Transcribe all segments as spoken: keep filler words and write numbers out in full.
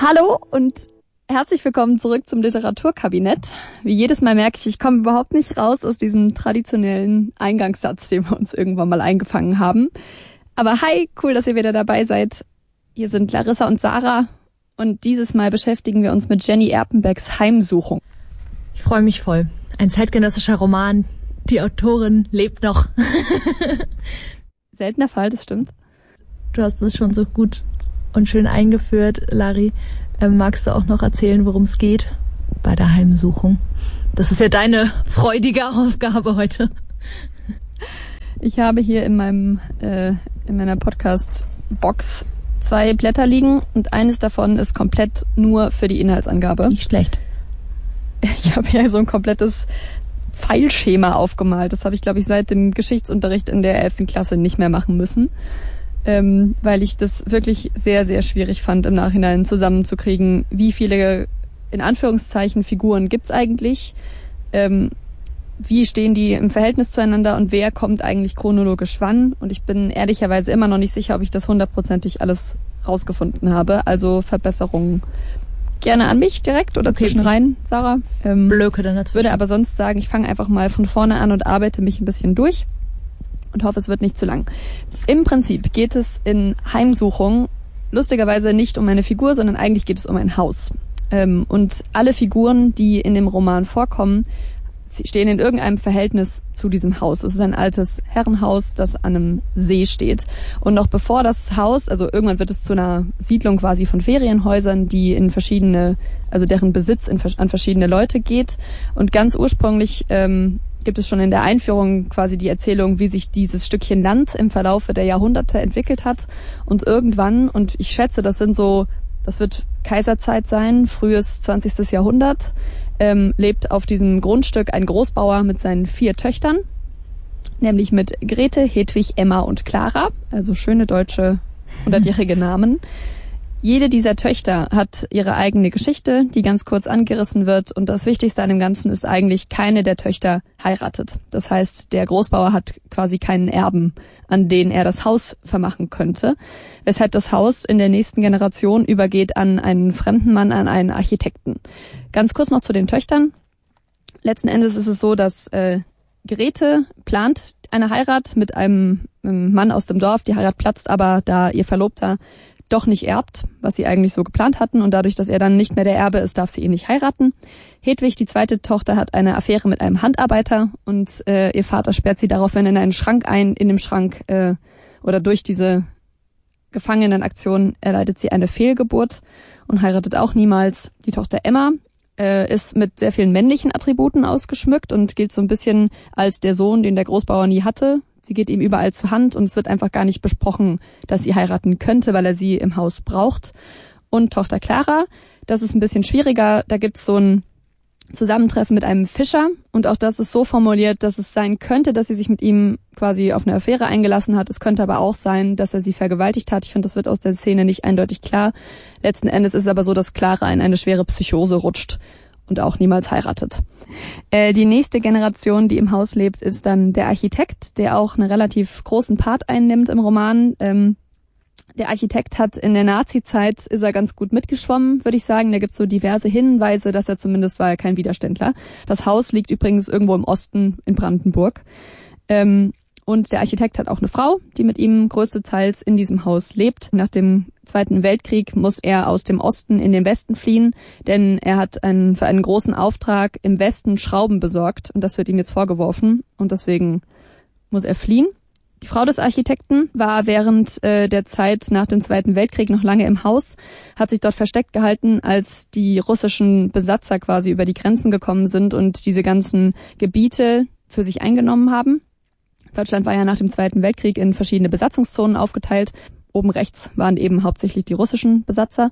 Hallo und herzlich willkommen zurück zum Literaturkabinett. Wie jedes Mal merke ich, ich komme überhaupt nicht raus aus diesem traditionellen Eingangssatz, den wir uns irgendwann mal eingefangen haben. Aber hi, cool, dass ihr wieder dabei seid. Hier sind Larissa und Sarah und dieses Mal beschäftigen wir uns mit Jenny Erpenbecks Heimsuchung. Ich freue mich voll. Ein zeitgenössischer Roman. Die Autorin lebt noch. Seltener Fall, das stimmt. Du hast es schon so gut und schön eingeführt, Lari. Ähm, magst du auch noch erzählen, worum es geht bei der Heimsuchung? Das ist ja deine freudige Aufgabe heute. Ich habe hier in meinem äh, in meiner Podcast-Box zwei Blätter liegen und eines davon ist komplett nur für die Inhaltsangabe. Nicht schlecht. Ich habe hier so ein komplettes Pfeilschema aufgemalt. Das habe ich, glaube ich, seit dem Geschichtsunterricht in der elften Klasse nicht mehr machen müssen. Ähm, weil ich das wirklich sehr, sehr schwierig fand, im Nachhinein zusammenzukriegen, wie viele, in Anführungszeichen, Figuren gibt's eigentlich, ähm, wie stehen die im Verhältnis zueinander und wer kommt eigentlich chronologisch wann. Und ich bin ehrlicherweise immer noch nicht sicher, ob ich das hundertprozentig alles rausgefunden habe. Also Verbesserungen gerne an mich direkt oder okay, zwischenrein, Sarah. Ähm, Blöcke dann dazwischen. Würde aber sonst sagen, ich fange einfach mal von vorne an und arbeite mich ein bisschen durch. Und hoffe, es wird nicht zu lang. Im Prinzip geht es in Heimsuchung lustigerweise nicht um eine Figur, sondern eigentlich geht es um ein Haus. Ähm, und alle Figuren, die in dem Roman vorkommen, stehen in irgendeinem Verhältnis zu diesem Haus. Es ist ein altes Herrenhaus, das an einem See steht. Und noch bevor das Haus, also irgendwann wird es zu einer Siedlung quasi von Ferienhäusern, die in verschiedene, also deren Besitz in, an verschiedene Leute geht. Und ganz ursprünglich ähm, gibt es schon in der Einführung quasi die Erzählung, wie sich dieses Stückchen Land im Verlaufe der Jahrhunderte entwickelt hat. Und irgendwann, und ich schätze, das sind so, das wird Kaiserzeit sein, frühes zwanzigstes Jahrhundert, ähm, lebt auf diesem Grundstück ein Großbauer mit seinen vier Töchtern, nämlich mit Grete, Hedwig, Emma und Clara, also schöne deutsche hundertjährige Namen. Jede dieser Töchter hat ihre eigene Geschichte, die ganz kurz angerissen wird. Und das Wichtigste an dem Ganzen ist eigentlich, keine der Töchter heiratet. Das heißt, der Großbauer hat quasi keinen Erben, an den er das Haus vermachen könnte. Weshalb das Haus in der nächsten Generation übergeht an einen fremden Mann, an einen Architekten. Ganz kurz noch zu den Töchtern. Letzten Endes ist es so, dass äh, Grete plant eine Heirat mit einem, einem Mann aus dem Dorf. Die Heirat platzt aber, da ihr Verlobter doch nicht erbt, was sie eigentlich so geplant hatten. Und dadurch, dass er dann nicht mehr der Erbe ist, darf sie ihn nicht heiraten. Hedwig, die zweite Tochter, hat eine Affäre mit einem Handarbeiter und äh, ihr Vater sperrt sie daraufhin in einen Schrank ein. In dem Schrank äh, oder durch diese Gefangenenaktion erleidet sie eine Fehlgeburt und heiratet auch niemals. Die Tochter Emma äh, ist mit sehr vielen männlichen Attributen ausgeschmückt und gilt so ein bisschen als der Sohn, den der Großbauer nie hatte. Sie geht ihm überall zur Hand und es wird einfach gar nicht besprochen, dass sie heiraten könnte, weil er sie im Haus braucht. Und Tochter Clara, das ist ein bisschen schwieriger. Da gibt es so ein Zusammentreffen mit einem Fischer und auch das ist so formuliert, dass es sein könnte, dass sie sich mit ihm quasi auf eine Affäre eingelassen hat. Es könnte aber auch sein, dass er sie vergewaltigt hat. Ich finde, das wird aus der Szene nicht eindeutig klar. Letzten Endes ist es aber so, dass Clara in eine schwere Psychose rutscht und auch niemals heiratet. Äh, die nächste Generation, die im Haus lebt, ist dann der Architekt, der auch einen relativ großen Part einnimmt im Roman. Ähm, der Architekt hat in der Nazi-Zeit, ist er ganz gut mitgeschwommen, würde ich sagen. Da gibt es so diverse Hinweise, dass er zumindest war kein Widerständler. Das Haus liegt übrigens irgendwo im Osten in Brandenburg. Ähm, Und der Architekt hat auch eine Frau, die mit ihm größtenteils in diesem Haus lebt. Nach dem Zweiten Weltkrieg muss er aus dem Osten in den Westen fliehen, denn er hat einen, für einen großen Auftrag im Westen Schrauben besorgt und das wird ihm jetzt vorgeworfen und deswegen muss er fliehen. Die Frau des Architekten war während äh, der Zeit nach dem Zweiten Weltkrieg noch lange im Haus, hat sich dort versteckt gehalten, als die russischen Besatzer quasi über die Grenzen gekommen sind und diese ganzen Gebiete für sich eingenommen haben. Deutschland war ja nach dem Zweiten Weltkrieg in verschiedene Besatzungszonen aufgeteilt. Oben rechts waren eben hauptsächlich die russischen Besatzer.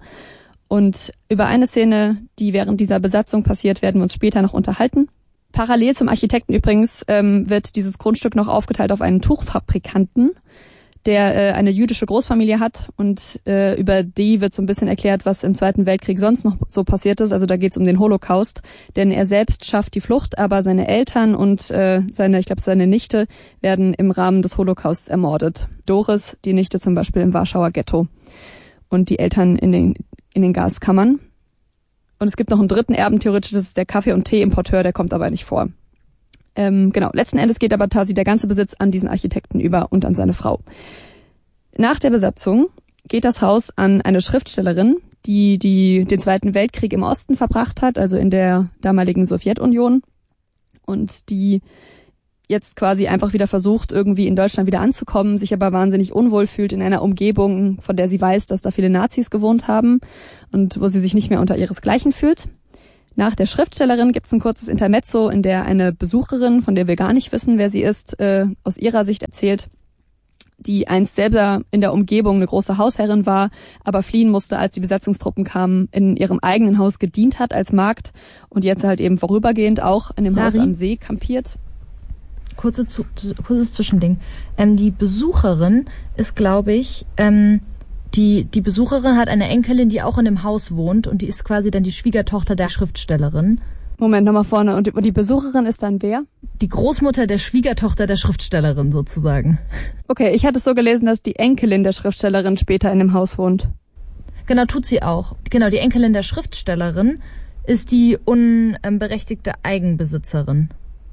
Und über eine Szene, die während dieser Besatzung passiert, werden wir uns später noch unterhalten. Parallel zum Architekten übrigens ähm, wird dieses Grundstück noch aufgeteilt auf einen Tuchfabrikanten, der äh, eine jüdische Großfamilie hat und äh, über die wird so ein bisschen erklärt, was im Zweiten Weltkrieg sonst noch so passiert ist. Also da geht es um den Holocaust, denn er selbst schafft die Flucht, aber seine Eltern und äh, seine, ich glaube seine Nichte werden im Rahmen des Holocausts ermordet. Doris, die Nichte zum Beispiel im Warschauer Ghetto und die Eltern in den in den Gaskammern. Und es gibt noch einen dritten Erben, theoretisch, das ist der Kaffee- und Tee-Importeur, der kommt aber nicht vor. Ähm, genau, letzten Endes geht aber quasi der ganze Besitz an diesen Architekten über und an seine Frau. Nach der Besatzung geht das Haus an eine Schriftstellerin, die, die den Zweiten Weltkrieg im Osten verbracht hat, also in der damaligen Sowjetunion, und die jetzt quasi einfach wieder versucht, irgendwie in Deutschland wieder anzukommen, sich aber wahnsinnig unwohl fühlt in einer Umgebung, von der sie weiß, dass da viele Nazis gewohnt haben und wo sie sich nicht mehr unter ihresgleichen fühlt. Nach der Schriftstellerin gibt es ein kurzes Intermezzo, in der eine Besucherin, von der wir gar nicht wissen, wer sie ist, äh, aus ihrer Sicht erzählt, die einst selber in der Umgebung eine große Hausherrin war, aber fliehen musste, als die Besatzungstruppen kamen, in ihrem eigenen Haus gedient hat als Magd und jetzt halt eben vorübergehend auch in dem Lari? Haus am See kampiert. Kurze, zu, kurzes Zwischending. Ähm, die Besucherin ist, glaube ich, ähm, die, die Besucherin hat eine Enkelin, die auch in dem Haus wohnt und die ist quasi dann die Schwiegertochter der Schriftstellerin. Moment, nochmal vorne. Und die Besucherin ist dann wer? Die Großmutter der Schwiegertochter der Schriftstellerin sozusagen. Okay, ich hatte es so gelesen, dass die Enkelin der Schriftstellerin später in dem Haus wohnt. Genau, tut sie auch. Genau, die Enkelin der Schriftstellerin ist die unberechtigte Eigenbesitzerin.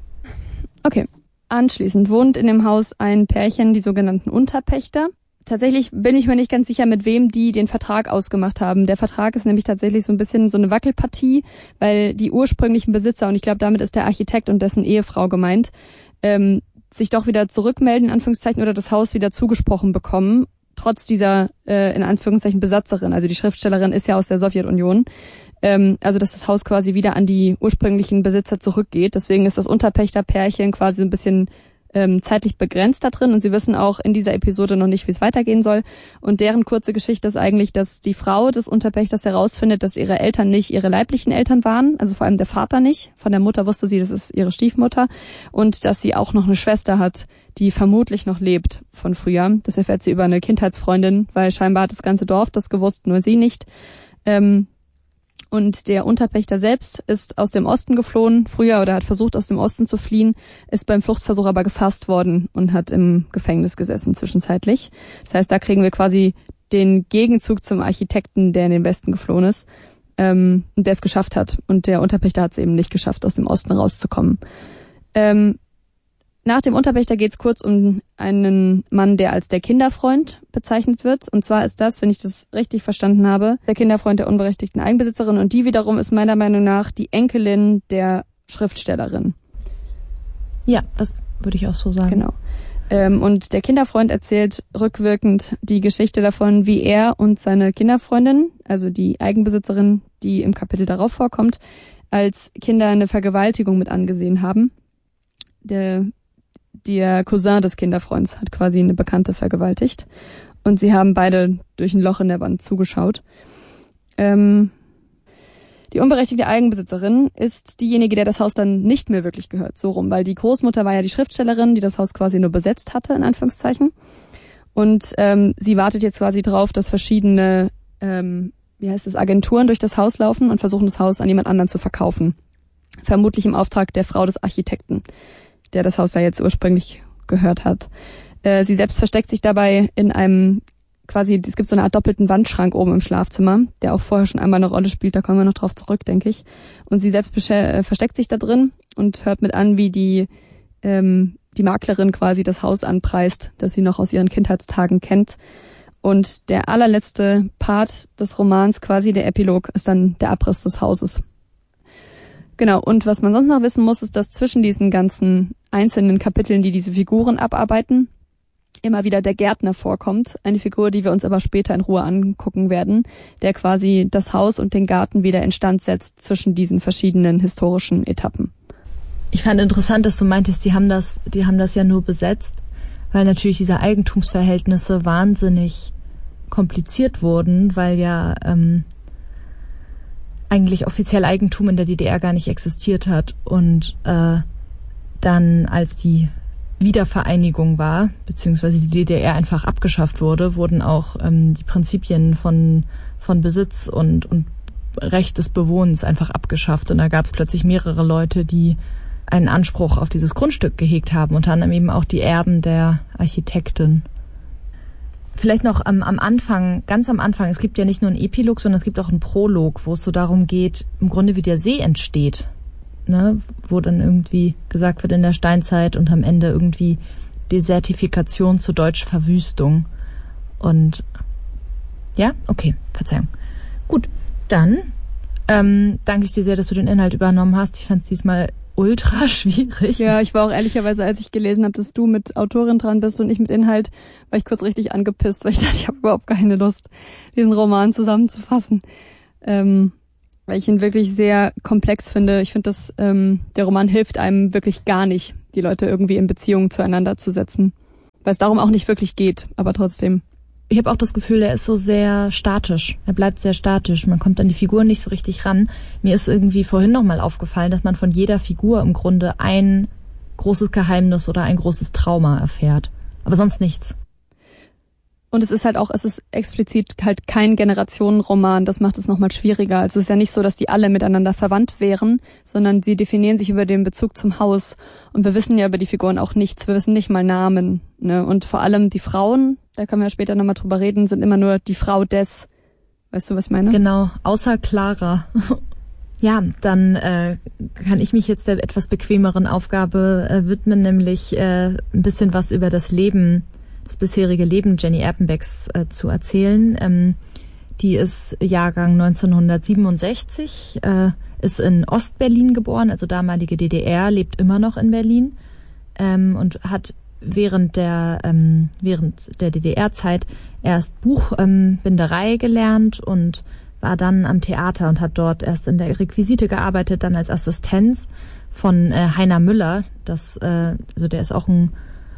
Okay. Anschließend wohnt in dem Haus ein Pärchen, die sogenannten Unterpächter. Tatsächlich bin ich mir nicht ganz sicher, mit wem die den Vertrag ausgemacht haben. Der Vertrag ist nämlich tatsächlich so ein bisschen so eine Wackelpartie, weil die ursprünglichen Besitzer, und ich glaube, damit ist der Architekt und dessen Ehefrau gemeint, ähm, sich doch wieder zurückmelden, in Anführungszeichen, oder das Haus wieder zugesprochen bekommen, trotz dieser, äh, in Anführungszeichen, Besatzerin. Also die Schriftstellerin ist ja aus der Sowjetunion. Ähm, also dass das Haus quasi wieder an die ursprünglichen Besitzer zurückgeht. Deswegen ist das Unterpächterpärchen quasi so ein bisschen ähm, zeitlich begrenzt da drin und sie wissen auch in dieser Episode noch nicht, wie es weitergehen soll. Und deren kurze Geschichte ist eigentlich, dass die Frau des Unterpächters herausfindet, dass ihre Eltern nicht ihre leiblichen Eltern waren, also vor allem der Vater nicht. Von der Mutter wusste sie, das ist ihre Stiefmutter, und dass sie auch noch eine Schwester hat, die vermutlich noch lebt von früher. Das erfährt sie über eine Kindheitsfreundin, weil scheinbar hat das ganze Dorf das gewusst, nur sie nicht. Ähm, Und der Unterpächter selbst ist aus dem Osten geflohen, früher, oder hat versucht, aus dem Osten zu fliehen, ist beim Fluchtversuch aber gefasst worden und hat im Gefängnis gesessen zwischenzeitlich. Das heißt, da kriegen wir quasi den Gegenzug zum Architekten, der in den Westen geflohen ist, ähm, und der es geschafft hat. Und der Unterpächter hat es eben nicht geschafft, aus dem Osten rauszukommen. Ähm, Nach dem Unterpächter geht es kurz um einen Mann, der als der Kinderfreund bezeichnet wird. Und zwar ist das, wenn ich das richtig verstanden habe, der Kinderfreund der unberechtigten Eigenbesitzerin. Und die wiederum ist meiner Meinung nach die Enkelin der Schriftstellerin. Ja, das würde ich auch so sagen. Genau. Ähm, und der Kinderfreund erzählt rückwirkend die Geschichte davon, wie er und seine Kinderfreundin, also die Eigenbesitzerin, die im Kapitel darauf vorkommt, als Kinder eine Vergewaltigung mit angesehen haben. Der Der Cousin des Kinderfreunds hat quasi eine Bekannte vergewaltigt. Und sie haben beide durch ein Loch in der Wand zugeschaut. Ähm, die unberechtigte Eigenbesitzerin ist diejenige, der das Haus dann nicht mehr wirklich gehört, so rum. Weil die Großmutter war ja die Schriftstellerin, die das Haus quasi nur besetzt hatte, in Anführungszeichen. Und ähm, sie wartet jetzt quasi drauf, dass verschiedene, ähm, wie heißt es, Agenturen durch das Haus laufen und versuchen, das Haus an jemand anderen zu verkaufen. Vermutlich im Auftrag der Frau des Architekten, der das Haus da jetzt ursprünglich gehört hat. Äh, sie selbst versteckt sich dabei in einem, quasi, es gibt so eine Art doppelten Wandschrank oben im Schlafzimmer, der auch vorher schon einmal eine Rolle spielt, da kommen wir noch drauf zurück, denke ich. Und sie selbst äh, versteckt sich da drin und hört mit an, wie die, ähm, die Maklerin quasi das Haus anpreist, das sie noch aus ihren Kindheitstagen kennt. Und der allerletzte Part des Romans, quasi der Epilog, ist dann der Abriss des Hauses. Genau, und was man sonst noch wissen muss, ist, dass zwischen diesen ganzen einzelnen Kapiteln, die diese Figuren abarbeiten, immer wieder der Gärtner vorkommt. Eine Figur, die wir uns aber später in Ruhe angucken werden, der quasi das Haus und den Garten wieder instand setzt zwischen diesen verschiedenen historischen Etappen. Ich fand interessant, dass du meintest, die haben das, die haben das ja nur besetzt, weil natürlich diese Eigentumsverhältnisse wahnsinnig kompliziert wurden, weil ja ähm, eigentlich offiziell Eigentum in der D D R gar nicht existiert hat. Und äh, dann, als die Wiedervereinigung war, beziehungsweise die D D R einfach abgeschafft wurde, wurden auch ähm, die Prinzipien von von Besitz und, und Recht des Bewohnens einfach abgeschafft. Und da gab es plötzlich mehrere Leute, die einen Anspruch auf dieses Grundstück gehegt haben, unter anderem eben auch die Erben der Architektin. Vielleicht noch am, am Anfang, ganz am Anfang, es gibt ja nicht nur einen Epilog, sondern es gibt auch einen Prolog, wo es so darum geht, im Grunde wie der See entsteht, ne? Wo dann irgendwie gesagt wird in der Steinzeit und am Ende irgendwie Desertifikation zu Deutsch Verwüstung. Und ja, okay, Verzeihung. Gut, dann ähm, danke ich dir sehr, dass du den Inhalt übernommen hast. Ich fand es diesmal ultra schwierig. Ja, ich war auch ehrlicherweise, als ich gelesen habe, dass du mit Autorin dran bist und ich mit Inhalt, war ich kurz richtig angepisst, weil ich dachte, ich habe überhaupt keine Lust, diesen Roman zusammenzufassen. Ähm, weil ich ihn wirklich sehr komplex finde. Ich finde, dass ähm, der Roman hilft einem wirklich gar nicht, die Leute irgendwie in Beziehungen zueinander zu setzen. Weil es darum auch nicht wirklich geht, aber trotzdem. Ich habe auch das Gefühl, er ist so sehr statisch. Er bleibt sehr statisch. Man kommt an die Figuren nicht so richtig ran. Mir ist irgendwie vorhin nochmal aufgefallen, dass man von jeder Figur im Grunde ein großes Geheimnis oder ein großes Trauma erfährt. Aber sonst nichts. Und es ist halt auch, es ist explizit halt kein Generationenroman. Das macht es nochmal schwieriger. Also es ist ja nicht so, dass die alle miteinander verwandt wären, sondern sie definieren sich über den Bezug zum Haus. Und wir wissen ja über die Figuren auch nichts. Wir wissen nicht mal Namen, ne? Und vor allem die Frauen, da können wir später nochmal drüber reden, sind immer nur die Frau des. Weißt du, was ich meine? Genau, außer Clara. Ja, dann äh, kann ich mich jetzt der etwas bequemeren Aufgabe äh, widmen, nämlich äh, ein bisschen was über das Leben, das bisherige Leben Jenny Erpenbecks äh, zu erzählen. Ähm, die ist Jahrgang neunzehnhundertsiebenundsechzig, äh, ist in Ostberlin geboren, also damalige D D R, lebt immer noch in Berlin ähm, und hat während der ähm, während der D D R-Zeit erst Buchbinderei ähm, gelernt und war dann am Theater und hat dort erst in der Requisite gearbeitet, dann als Assistenz von äh, Heiner Müller. Das, äh, also der ist auch ein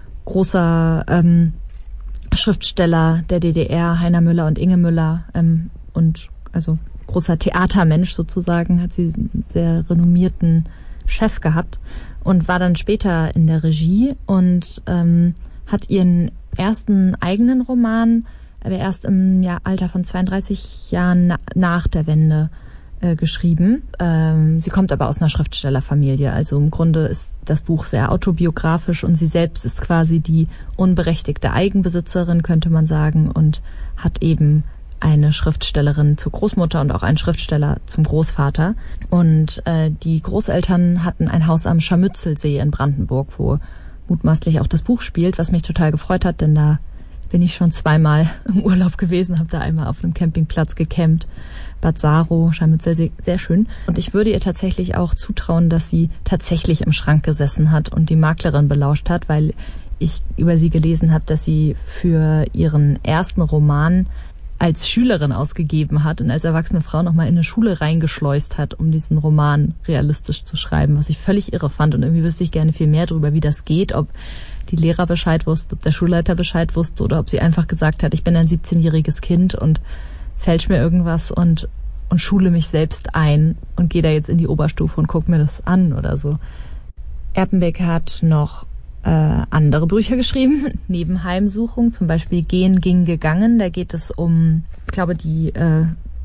großer ähm, Schriftsteller der D D R, Heiner Müller und Inge Müller, ähm, und also großer Theatermensch sozusagen, hat sie einen sehr renommierten Chef gehabt und war dann später in der Regie und ähm, hat ihren ersten eigenen Roman aber erst im ja, Alter von zweiunddreißig Jahren na- nach der Wende äh, geschrieben. Ähm, sie kommt aber aus einer Schriftstellerfamilie, also im Grunde ist das Buch sehr autobiografisch und sie selbst ist quasi die unberechtigte Eigenbesitzerin, könnte man sagen, und hat eben eine Schriftstellerin zur Großmutter und auch einen Schriftsteller zum Großvater. Und äh, die Großeltern hatten ein Haus am Scharmützelsee in Brandenburg, wo mutmaßlich auch das Buch spielt, was mich total gefreut hat, denn da bin ich schon zweimal im Urlaub gewesen, habe da einmal auf einem Campingplatz gecampt. Bad Saro, Scharmützelsee, sehr schön. Und ich würde ihr tatsächlich auch zutrauen, dass sie tatsächlich im Schrank gesessen hat und die Maklerin belauscht hat, weil ich über sie gelesen habe, dass sie für ihren ersten Roman als Schülerin ausgegeben hat und als erwachsene Frau nochmal in eine Schule reingeschleust hat, um diesen Roman realistisch zu schreiben, was ich völlig irre fand. Und irgendwie wüsste ich gerne viel mehr darüber, wie das geht, ob die Lehrer Bescheid wussten, ob der Schulleiter Bescheid wusste oder ob sie einfach gesagt hat, ich bin ein siebzehnjähriges Kind und fälsch mir irgendwas und und schule mich selbst ein und gehe da jetzt in die Oberstufe und gucke mir das an oder so. Erpenbeck hat noch äh, andere Bücher geschrieben, neben Heimsuchung, zum Beispiel Gehen, ging, gegangen. Da geht es um, ich glaube, die äh,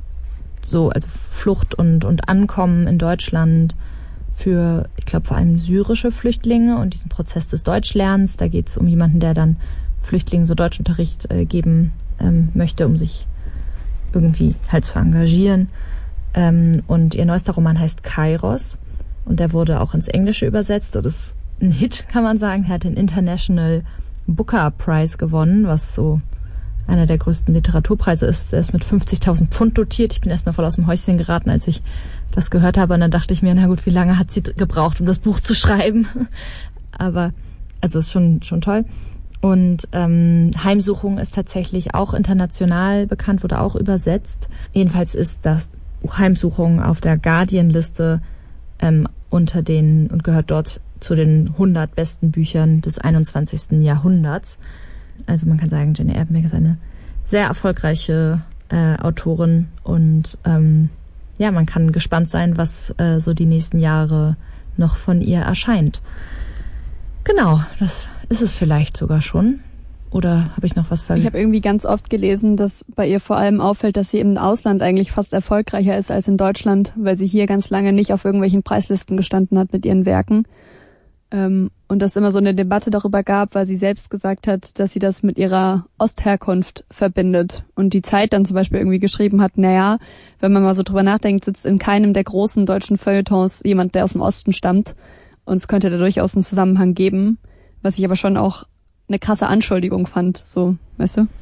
so also Flucht und und Ankommen in Deutschland für, ich glaube, vor allem syrische Flüchtlinge und diesen Prozess des Deutschlernens. Da geht es um jemanden, der dann Flüchtlingen so Deutschunterricht äh, geben ähm, möchte, um sich irgendwie halt zu engagieren. Ähm, und ihr neuester Roman heißt Kairos und der wurde auch ins Englische übersetzt. Das ist ein Hit, kann man sagen. Er hat den International Booker Prize gewonnen, was so einer der größten Literaturpreise ist. Er ist mit fünfzigtausend Pfund dotiert. Ich bin erstmal voll aus dem Häuschen geraten, als ich das gehört habe. Und dann dachte ich mir, na gut, wie lange hat sie gebraucht, um das Buch zu schreiben? Aber, also ist schon, schon toll. Und ähm, Heimsuchung ist tatsächlich auch international bekannt, wurde auch übersetzt. Jedenfalls ist das Buch Heimsuchung auf der Guardian-Liste ähm, unter den und gehört dort zu den hundert besten Büchern des einundzwanzigsten Jahrhunderts. Also man kann sagen, Jenny Erpenbeck ist eine sehr erfolgreiche äh, Autorin und ähm, ja, man kann gespannt sein, was äh, so die nächsten Jahre noch von ihr erscheint. Genau, das ist es vielleicht sogar schon. Oder habe ich noch was vergessen? Ich habe irgendwie ganz oft gelesen, dass bei ihr vor allem auffällt, dass sie im Ausland eigentlich fast erfolgreicher ist als in Deutschland, weil sie hier ganz lange nicht auf irgendwelchen Preislisten gestanden hat mit ihren Werken. Ähm, und dass immer so eine Debatte darüber gab, weil sie selbst gesagt hat, dass sie das mit ihrer Ostherkunft verbindet und die Zeit dann zum Beispiel irgendwie geschrieben hat, naja, wenn man mal so drüber nachdenkt, sitzt in keinem der großen deutschen Feuilletons jemand, der aus dem Osten stammt, und es könnte da durchaus einen Zusammenhang geben, was ich aber schon auch eine krasse Anschuldigung fand, so, weißt du?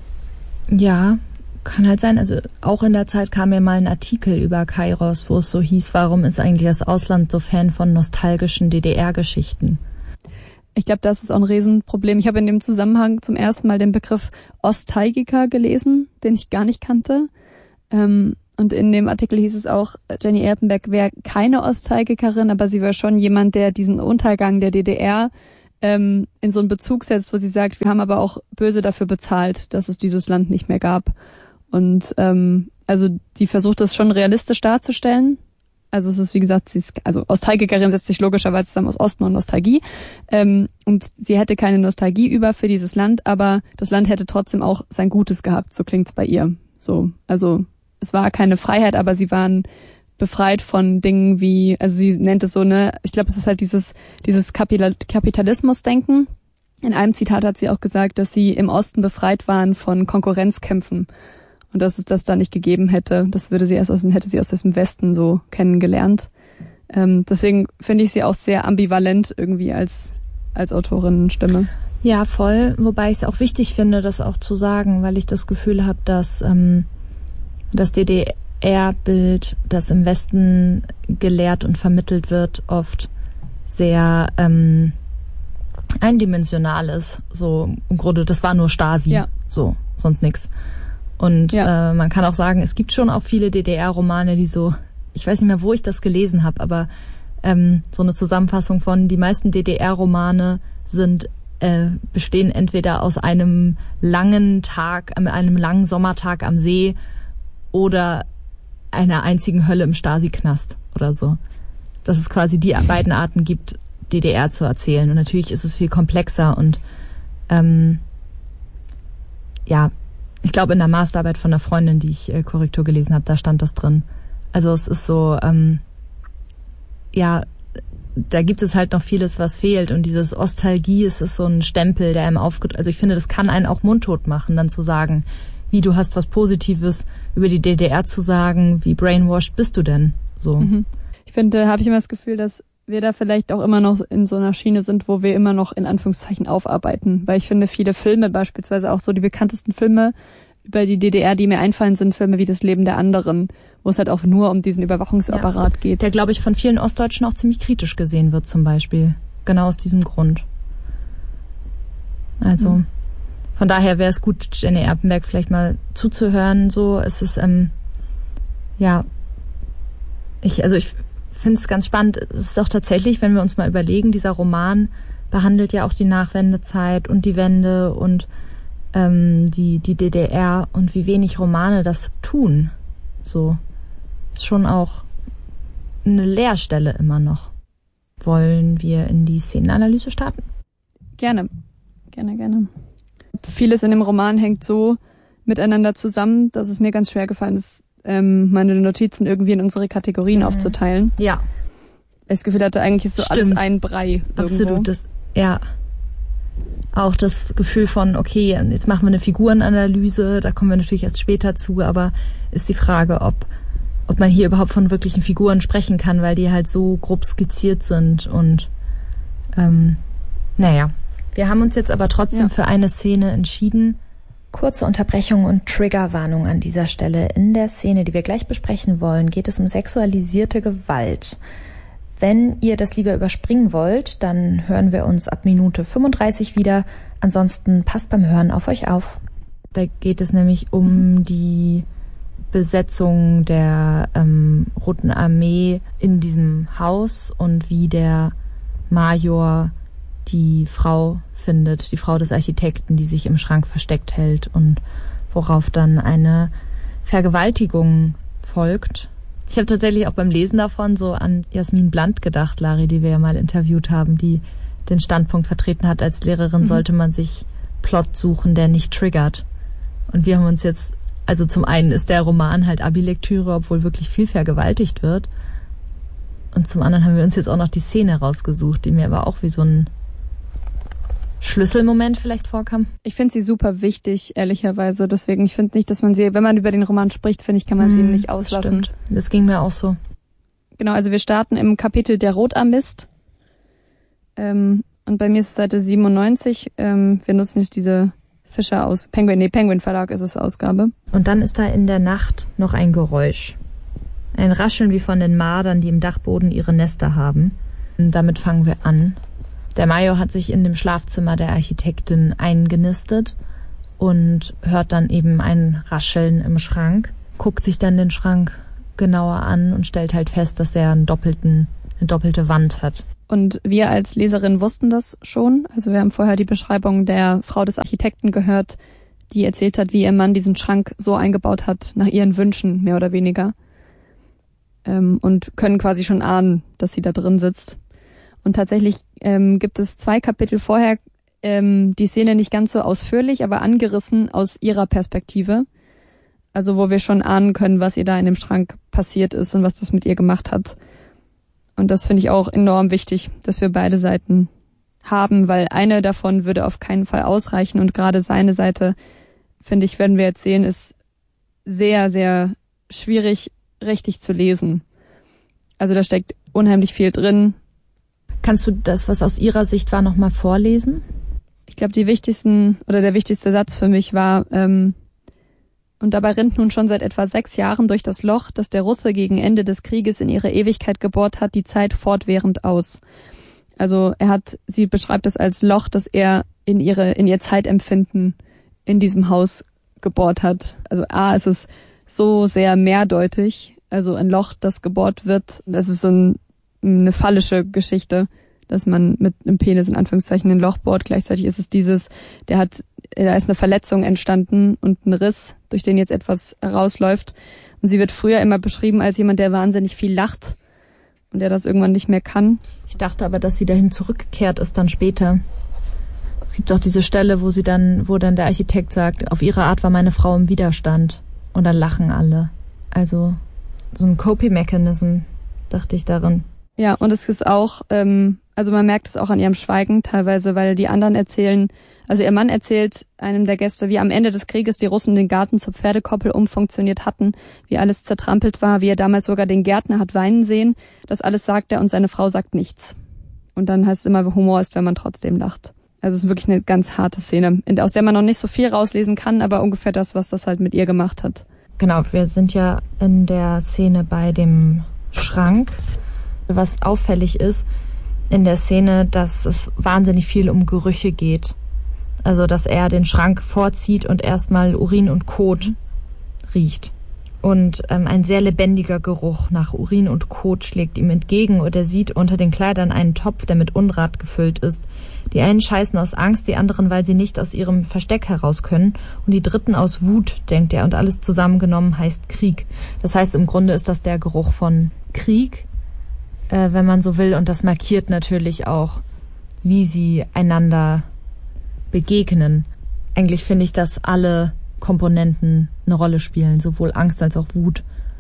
Ja, kann halt sein. Also auch in der Zeit kam mir mal ein Artikel über Kairos, wo es so hieß, warum ist eigentlich das Ausland so Fan von nostalgischen D D R-Geschichten? Ich glaube, das ist auch ein Riesenproblem. Ich habe in dem Zusammenhang zum ersten Mal den Begriff Ostalgiker gelesen, den ich gar nicht kannte. Ähm, und in dem Artikel hieß es auch, Jenny Erpenbeck wäre keine Ostalgikerin, aber sie wäre schon jemand, der diesen Untergang der D D R ähm, in so einen Bezug setzt, wo sie sagt, wir haben aber auch böse dafür bezahlt, dass es dieses Land nicht mehr gab. Und ähm, also die versucht das schon realistisch darzustellen. Also es ist, wie gesagt, sie ist, also Ostalgikerin setzt sich logischerweise zusammen aus Osten und Nostalgie. Ähm, und sie hätte keine Nostalgie über für dieses Land, aber das Land hätte trotzdem auch sein Gutes gehabt. So klingt's bei ihr. So, also es war keine Freiheit, aber sie waren befreit von Dingen wie, also sie nennt es so, ne, ich glaube, es ist halt dieses dieses Kapital- Kapitalismusdenken. In einem Zitat hat sie auch gesagt, dass sie im Osten befreit waren von Konkurrenzkämpfen. Und dass es das da nicht gegeben hätte. Das würde sie erst aus, hätte sie aus dem Westen so kennengelernt. Ähm, deswegen finde ich sie auch sehr ambivalent irgendwie als, als Autorinnenstimme. Ja, voll. Wobei ich es auch wichtig finde, das auch zu sagen, weil ich das Gefühl habe, dass ähm, das D D R-Bild, das im Westen gelehrt und vermittelt wird, oft sehr ähm, eindimensional ist. So im Grunde, das war nur Stasi. Ja. So, sonst nix. Und ja. äh, man kann auch sagen, es gibt schon auch viele D D R-Romane, die so, ich weiß nicht mehr, wo ich das gelesen habe, aber ähm, so eine Zusammenfassung von, die meisten D D R-Romane sind äh, bestehen entweder aus einem langen Tag, äh, einem langen Sommertag am See oder einer einzigen Hölle im Stasi-Knast oder so. Dass es quasi die beiden Arten gibt, D D R zu erzählen. Und natürlich ist es viel komplexer und ähm, ja, ich glaube, in der Masterarbeit von einer Freundin, die ich äh, Korrektur gelesen habe, da stand das drin. Also es ist so, ähm, ja, da gibt es halt noch vieles, was fehlt. Und dieses Ostalgie, es ist so ein Stempel, der einem aufgedrückt, also ich finde, das kann einen auch mundtot machen, dann zu sagen, wie, du hast was Positives über die D D R zu sagen, wie brainwashed bist du denn? So. Mhm. Ich finde, habe ich immer das Gefühl, dass wir da vielleicht auch immer noch in so einer Schiene sind, wo wir immer noch in Anführungszeichen aufarbeiten. Weil ich finde, viele Filme, beispielsweise auch so die bekanntesten Filme über die D D R, die mir einfallen, sind Filme wie Das Leben der anderen, wo es halt auch nur um diesen Überwachungsapparat ja, geht. Der, glaube ich, von vielen Ostdeutschen auch ziemlich kritisch gesehen wird zum Beispiel. Genau aus diesem Grund. Also mhm. von daher wäre es gut, Jenny Erpenbeck vielleicht mal zuzuhören. So, es ist, ähm, ja, ich, also ich finde es ganz spannend. Es ist auch tatsächlich, wenn wir uns mal überlegen, dieser Roman behandelt ja auch die Nachwendezeit und die Wende und ähm, die, die D D R und wie wenig Romane das tun. So, ist schon auch eine Leerstelle immer noch. Wollen wir in die Szenenanalyse starten? Gerne, gerne, gerne. Vieles in dem Roman hängt so miteinander zusammen, dass es mir ganz schwer gefallen ist, meine Notizen irgendwie in unsere Kategorien mhm. aufzuteilen. Ja. Ich das Gefühl hatte, eigentlich ist so Stimmt. alles ein Brei irgendwo. Absolut, das, ja. Auch das Gefühl von, okay, jetzt machen wir eine Figurenanalyse, da kommen wir natürlich erst später zu, aber ist die Frage, ob, ob man hier überhaupt von wirklichen Figuren sprechen kann, weil die halt so grob skizziert sind und ähm, naja. Wir haben uns jetzt aber trotzdem ja. für eine Szene entschieden. Kurze Unterbrechung und Triggerwarnung an dieser Stelle. In der Szene, die wir gleich besprechen wollen, geht es um sexualisierte Gewalt. Wenn ihr das lieber überspringen wollt, dann hören wir uns ab Minute fünfunddreißig wieder. Ansonsten passt beim Hören auf euch auf. Da geht es nämlich um die Besetzung der ähm, Roten Armee in diesem Haus und wie der Major die Frau findet, die Frau des Architekten, die sich im Schrank versteckt hält und worauf dann eine Vergewaltigung folgt. Ich habe tatsächlich auch beim Lesen davon so an Jasmin Blunt gedacht, Lari, die wir ja mal interviewt haben, die den Standpunkt vertreten hat, als Lehrerin mhm. sollte man sich Plot suchen, der nicht triggert. Und wir haben uns jetzt, also zum einen ist der Roman halt Abi-Lektüre, obwohl wirklich viel vergewaltigt wird. Und zum anderen haben wir uns jetzt auch noch die Szene rausgesucht, die mir aber auch wie so ein Schlüsselmoment vielleicht vorkam. Ich finde sie super wichtig, ehrlicherweise. Deswegen, ich finde nicht, dass man sie, wenn man über den Roman spricht, finde ich, kann man hm, sie nicht auslassen. Das stimmt. Das ging mir auch so. Genau, also wir starten im Kapitel Der Rotarmist. Ähm, und bei mir ist es Seite siebenundneunzig. Ähm, wir nutzen jetzt diese Fischer aus Penguin, nee, Penguin Verlag ist es Ausgabe. Und dann ist da in der Nacht noch ein Geräusch. Ein Rascheln wie von den Mardern, die im Dachboden ihre Nester haben. Und damit fangen wir an. Der Major hat sich in dem Schlafzimmer der Architektin eingenistet und hört dann eben ein Rascheln im Schrank, guckt sich dann den Schrank genauer an und stellt halt fest, dass er einen doppelten, eine doppelte Wand hat. Und wir als Leserin wussten das schon. Also wir haben vorher die Beschreibung der Frau des Architekten gehört, die erzählt hat, wie ihr Mann diesen Schrank so eingebaut hat, nach ihren Wünschen, mehr oder weniger. Ähm, und können quasi schon ahnen, dass sie da drin sitzt. Und tatsächlich ähm, gibt es zwei Kapitel vorher ähm, die Szene nicht ganz so ausführlich, aber angerissen aus ihrer Perspektive. Also wo wir schon ahnen können, was ihr da in dem Schrank passiert ist und was das mit ihr gemacht hat. Und das finde ich auch enorm wichtig, dass wir beide Seiten haben, weil eine davon würde auf keinen Fall ausreichen. Und gerade seine Seite, finde ich, werden wir jetzt sehen, ist sehr, sehr schwierig richtig zu lesen. Also da steckt unheimlich viel drin. Kannst du das, was aus ihrer Sicht war, nochmal vorlesen? Ich glaube, die wichtigsten oder der wichtigste Satz für mich war, ähm, und dabei rinnt nun schon seit etwa sechs Jahren durch das Loch, das der Russe gegen Ende des Krieges in ihre Ewigkeit gebohrt hat, die Zeit fortwährend aus. Also er hat, sie beschreibt es als Loch, das er in ihre, in ihr Zeitempfinden in diesem Haus gebohrt hat. Also A, ist es so sehr mehrdeutig, also ein Loch, das gebohrt wird, das ist so ein eine phallische Geschichte, dass man mit einem Penis in Anführungszeichen ein Loch bohrt. Gleichzeitig ist es dieses, der hat, da ist eine Verletzung entstanden und ein Riss, durch den jetzt etwas herausläuft. Und sie wird früher immer beschrieben als jemand, der wahnsinnig viel lacht und der das irgendwann nicht mehr kann. Ich dachte aber, dass sie dahin zurückgekehrt ist dann später. Es gibt auch diese Stelle, wo sie dann, wo dann der Architekt sagt, auf ihre Art war meine Frau im Widerstand. Und dann lachen alle. Also so ein Coping-Mechanism, dachte ich darin. Ja, und es ist auch, ähm, also man merkt es auch an ihrem Schweigen teilweise, weil die anderen erzählen, also ihr Mann erzählt einem der Gäste, wie am Ende des Krieges die Russen den Garten zur Pferdekoppel umfunktioniert hatten, wie alles zertrampelt war, wie er damals sogar den Gärtner hat weinen sehen. Das alles sagt er und seine Frau sagt nichts. Und dann heißt es immer, Humor ist, wenn man trotzdem lacht. Also es ist wirklich eine ganz harte Szene, aus der man noch nicht so viel rauslesen kann, aber ungefähr das, was das halt mit ihr gemacht hat. Genau, wir sind ja in der Szene bei dem Schrank. Was auffällig ist in der Szene, dass es wahnsinnig viel um Gerüche geht. Also, dass er den Schrank vorzieht und erstmal Urin und Kot riecht. Und ähm, ein sehr lebendiger Geruch nach Urin und Kot schlägt ihm entgegen und er sieht unter den Kleidern einen Topf, der mit Unrat gefüllt ist. Die einen scheißen aus Angst, die anderen, weil sie nicht aus ihrem Versteck heraus können und die dritten aus Wut, denkt er. Und alles zusammengenommen heißt Krieg. Das heißt, im Grunde ist das der Geruch von Krieg, äh, wenn man so will. Und das markiert natürlich auch, wie sie einander begegnen. Eigentlich finde ich, dass alle Komponenten eine Rolle spielen, sowohl Angst als auch Wut,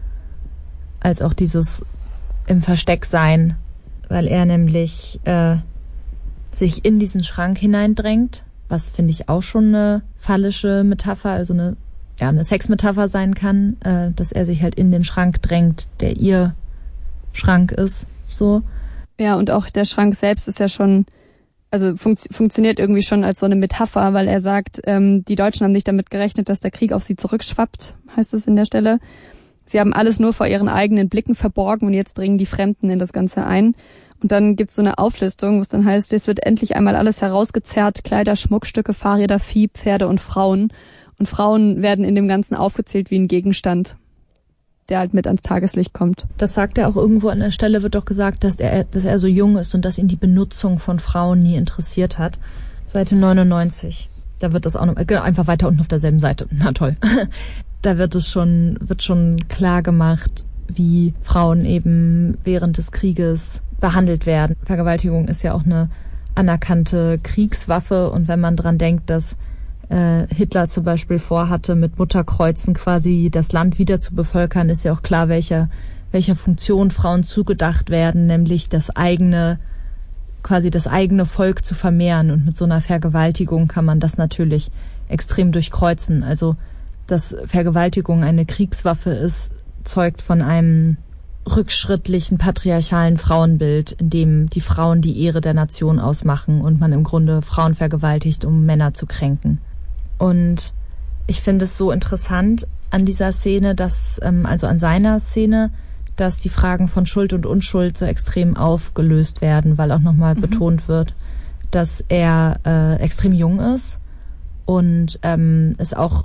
als auch dieses im Versteck sein, weil er nämlich äh, sich in diesen Schrank hineindrängt, was finde ich auch schon eine phallische Metapher, also eine, ja, eine Sexmetapher sein kann, äh, dass er sich halt in den Schrank drängt, der ihr Schrank ist, so. Ja, und auch der Schrank selbst ist ja schon, also funkt, funktioniert irgendwie schon als so eine Metapher, weil er sagt, ähm, die Deutschen haben nicht damit gerechnet, dass der Krieg auf sie zurückschwappt, heißt es in der Stelle. Sie haben alles nur vor ihren eigenen Blicken verborgen und jetzt dringen die Fremden in das Ganze ein. Und dann gibt's so eine Auflistung, was dann heißt, es wird endlich einmal alles herausgezerrt, Kleider, Schmuckstücke, Fahrräder, Vieh, Pferde und Frauen. Und Frauen werden in dem Ganzen aufgezählt wie ein Gegenstand, der halt mit ans Tageslicht kommt. Das sagt er auch irgendwo an der Stelle, wird doch gesagt, dass er, dass er so jung ist und dass ihn die Benutzung von Frauen nie interessiert hat. Seite neunundneunzig. Da wird das auch noch, genau, einfach weiter unten auf derselben Seite. Na toll. Da wird es schon, wird schon klar gemacht, wie Frauen eben während des Krieges behandelt werden. Vergewaltigung ist ja auch eine anerkannte Kriegswaffe und wenn man dran denkt, dass äh, Hitler zum Beispiel vorhatte, mit Mutterkreuzen quasi das Land wieder zu bevölkern, ist ja auch klar, welcher, welcher Funktion Frauen zugedacht werden, nämlich das eigene, quasi das eigene Volk zu vermehren. Und mit so einer Vergewaltigung kann man das natürlich extrem durchkreuzen. Also, dass Vergewaltigung eine Kriegswaffe ist, zeugt von einem rückschrittlichen, patriarchalen Frauenbild, in dem die Frauen die Ehre der Nation ausmachen und man im Grunde Frauen vergewaltigt, um Männer zu kränken. Und ich finde es so interessant an dieser Szene, dass, ähm, also an seiner Szene, dass die Fragen von Schuld und Unschuld so extrem aufgelöst werden, weil auch nochmal mhm. betont wird, dass er äh, extrem jung ist und ähm, es auch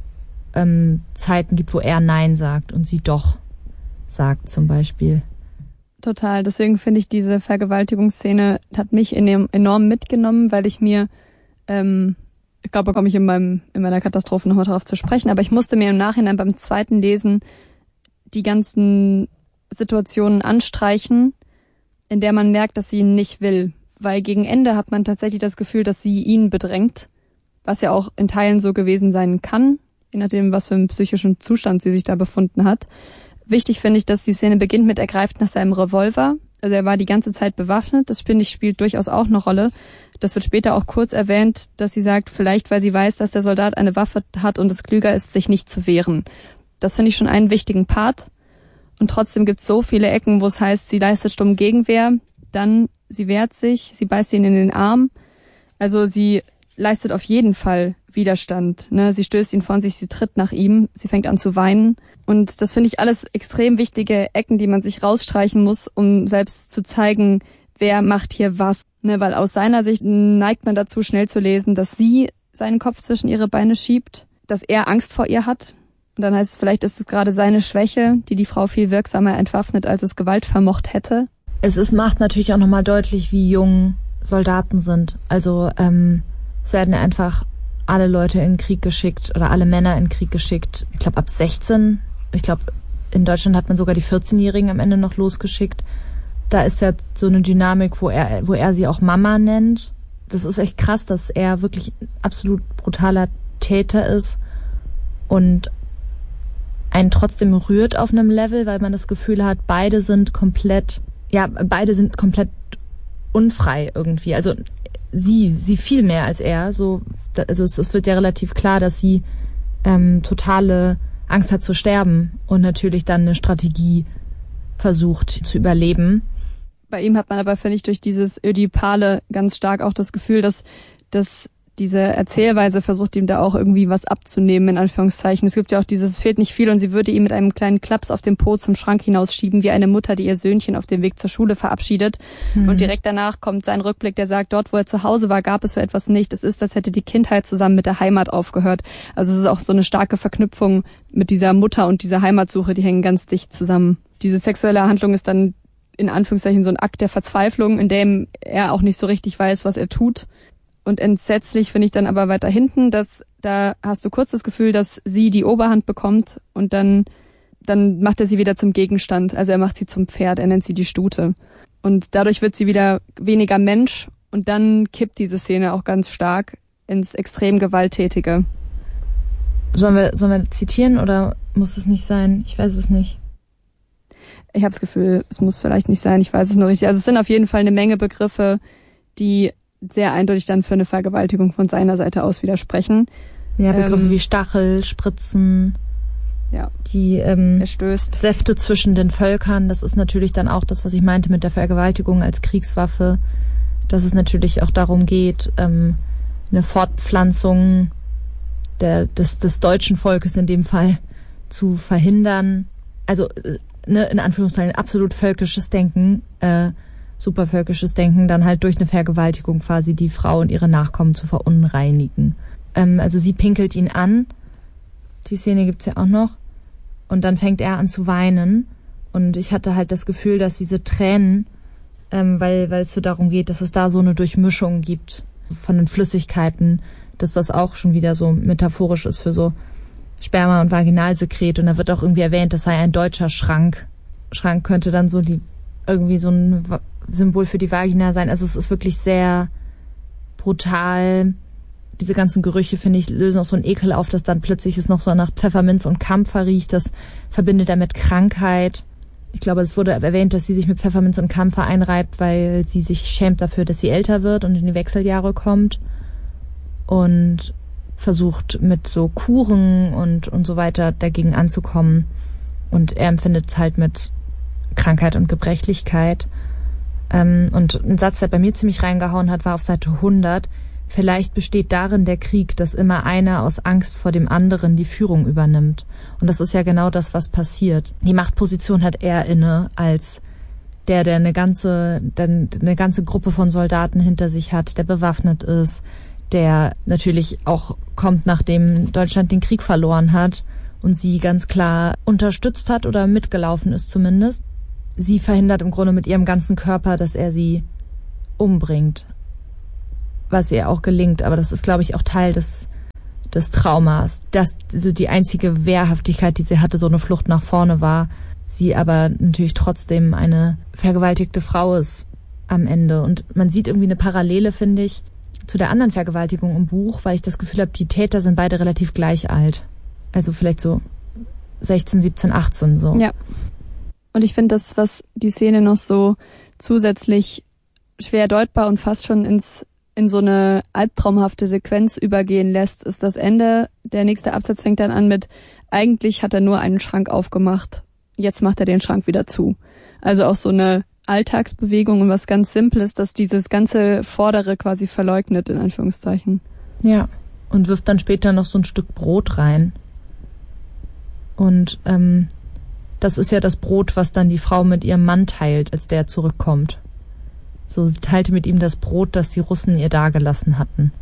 ähm, Zeiten gibt, wo er Nein sagt und sie doch sagt zum Beispiel. Total, deswegen finde ich, diese Vergewaltigungsszene hat mich enorm mitgenommen, weil ich mir, ähm, ich glaube, da komme ich in, meinem, in meiner Katastrophe nochmal darauf zu sprechen, aber ich musste mir im Nachhinein beim zweiten Lesen die ganzen Situationen anstreichen, in der man merkt, dass sie ihn nicht will, weil gegen Ende hat man tatsächlich das Gefühl, dass sie ihn bedrängt, was ja auch in Teilen so gewesen sein kann, je nachdem, was für einen psychischen Zustand sie sich da befunden hat. Wichtig finde ich, dass die Szene beginnt mit, er greift nach seinem Revolver. Also er war die ganze Zeit bewaffnet. Das finde ich spielt durchaus auch eine Rolle. Das wird später auch kurz erwähnt, dass sie sagt, vielleicht weil sie weiß, dass der Soldat eine Waffe hat und es klüger ist, sich nicht zu wehren. Das finde ich schon einen wichtigen Part. Und trotzdem gibt es so viele Ecken, wo es heißt, sie leistet stumm Gegenwehr. Dann, sie wehrt sich, sie beißt ihn in den Arm. Also sie leistet auf jeden Fall Widerstand. Ne? Sie stößt ihn von sich, sie tritt nach ihm, sie fängt an zu weinen. Und das finde ich alles extrem wichtige Ecken, die man sich rausstreichen muss, um selbst zu zeigen, wer macht hier was. Ne? Weil aus seiner Sicht neigt man dazu, schnell zu lesen, dass sie seinen Kopf zwischen ihre Beine schiebt, dass er Angst vor ihr hat. Und dann heißt es, vielleicht ist es gerade seine Schwäche, die die Frau viel wirksamer entwaffnet, als es Gewalt vermocht hätte. Es ist, macht natürlich auch nochmal deutlich, wie jung Soldaten sind. Also ähm, es werden einfach alle Leute in den Krieg geschickt oder alle Männer in den Krieg geschickt. Ich glaube ab sechzehn. Ich glaube, in Deutschland hat man sogar die vierzehnjährigen am Ende noch losgeschickt. Da ist ja so eine Dynamik, wo er, wo er sie auch Mama nennt. Das ist echt krass, dass er wirklich ein absolut brutaler Täter ist und einen trotzdem rührt auf einem Level, weil man das Gefühl hat, beide sind komplett, ja, beide sind komplett unfrei irgendwie. Also sie, sie viel mehr als er. So, also es, es wird ja relativ klar, dass sie ähm, totale Angst hat zu sterben und natürlich dann eine Strategie versucht zu überleben. Bei ihm hat man aber, finde ich, durch dieses Ödipale ganz stark auch das Gefühl, dass, dass diese Erzählweise versucht, ihm da auch irgendwie was abzunehmen, in Anführungszeichen. Es gibt ja auch dieses, fehlt nicht viel und sie würde ihm mit einem kleinen Klaps auf dem Po zum Schrank hinausschieben, wie eine Mutter, die ihr Söhnchen auf dem Weg zur Schule verabschiedet. Mhm. Und direkt danach kommt sein Rückblick, der sagt, dort, wo er zu Hause war, gab es so etwas nicht. Es ist, als hätte die Kindheit zusammen mit der Heimat aufgehört. Also es ist auch so eine starke Verknüpfung mit dieser Mutter und dieser Heimatsuche, die hängen ganz dicht zusammen. Diese sexuelle Handlung ist dann in Anführungszeichen so ein Akt der Verzweiflung, in dem er auch nicht so richtig weiß, was er tut. Und entsetzlich finde ich dann aber weiter hinten, dass da hast du kurz das Gefühl, dass sie die Oberhand bekommt und dann dann macht er sie wieder zum Gegenstand. Also er macht sie zum Pferd, er nennt sie die Stute. Und dadurch wird sie wieder weniger Mensch und dann kippt diese Szene auch ganz stark ins extrem Gewalttätige. Sollen wir, sollen wir zitieren oder muss es nicht sein? Ich weiß es nicht. Ich habe das Gefühl, es muss vielleicht nicht sein, ich weiß es nur richtig. Also es sind auf jeden Fall eine Menge Begriffe, die sehr eindeutig dann für eine Vergewaltigung von seiner Seite aus widersprechen. Ja, Begriffe ähm, wie Stachel, Spritzen, ja, die ähm, er stößt. Säfte zwischen den Völkern, das ist natürlich dann auch das, was ich meinte mit der Vergewaltigung als Kriegswaffe, dass es natürlich auch darum geht, ähm, eine Fortpflanzung der, des, des deutschen Volkes in dem Fall zu verhindern. Also ne, in Anführungszeichen absolut völkisches Denken, äh, supervölkisches Denken, dann halt durch eine Vergewaltigung quasi die Frau und ihre Nachkommen zu verunreinigen. Ähm, also sie pinkelt ihn an, die Szene gibt's ja auch noch, und dann fängt er an zu weinen und ich hatte halt das Gefühl, dass diese Tränen, ähm, weil, weil es so darum geht, dass es da so eine Durchmischung gibt von den Flüssigkeiten, dass das auch schon wieder so metaphorisch ist für so Sperma- und Vaginalsekret und da wird auch irgendwie erwähnt, das sei ein deutscher Schrank. Schrank könnte dann so die irgendwie so ein Symbol für die Vagina sein. Also es ist wirklich sehr brutal. Diese ganzen Gerüche, finde ich, lösen auch so einen Ekel auf, dass dann plötzlich es noch so nach Pfefferminz und Kampfer riecht. Das verbindet er mit Krankheit. ich glaube, es wurde erwähnt, dass sie sich mit Pfefferminz und Kampfer einreibt, weil sie sich schämt dafür, dass sie älter wird und in die Wechseljahre kommt. Und versucht mit so Kuren und, und so weiter dagegen anzukommen. Und er empfindet es halt mit Krankheit und Gebrechlichkeit. Ähm, und ein Satz, der bei mir ziemlich reingehauen hat, war auf Seite hundert. Vielleicht besteht darin der Krieg, dass immer einer aus Angst vor dem anderen die Führung übernimmt. Und das ist ja genau das, was passiert. Die Machtposition hat er inne als der, der eine ganze, der eine ganze Gruppe von Soldaten hinter sich hat, der bewaffnet ist, der natürlich auch kommt, nachdem Deutschland den Krieg verloren hat und sie ganz klar unterstützt hat oder mitgelaufen ist zumindest. Sie verhindert im Grunde mit ihrem ganzen Körper, dass er sie umbringt, was ihr auch gelingt. Aber das ist, glaube ich, auch Teil des, des Traumas, dass so die einzige Wehrhaftigkeit, die sie hatte, so eine Flucht nach vorne war. Sie aber natürlich trotzdem eine vergewaltigte Frau ist am Ende. Und man sieht irgendwie eine Parallele, finde ich, zu der anderen Vergewaltigung im Buch, weil ich das Gefühl habe, die Täter sind beide relativ gleich alt. Also vielleicht so sechzehn, siebzehn, achtzehn so. Ja. Und ich finde das, was die Szene noch so zusätzlich schwer deutbar und fast schon ins in so eine albtraumhafte Sequenz übergehen lässt, ist das Ende. Der nächste Absatz fängt dann an mit: Eigentlich hat er nur einen Schrank aufgemacht, jetzt macht er den Schrank wieder zu. Also auch so eine Alltagsbewegung und was ganz Simples, dass dieses ganze Vordere quasi verleugnet, in Anführungszeichen. Ja, und wirft dann später noch so ein Stück Brot rein. Und ähm, das ist ja das Brot, was dann die Frau mit ihrem Mann teilt, als der zurückkommt. So, sie teilte mit ihm das Brot, das die Russen ihr dagelassen hatten.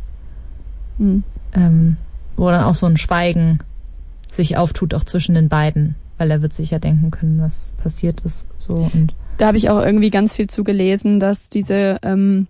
Mhm. Ähm, wo dann auch so ein Schweigen sich auftut, auch zwischen den beiden, weil er wird sich ja denken können, was passiert ist. So, und da habe ich auch irgendwie ganz viel zu gelesen, dass diese, ähm,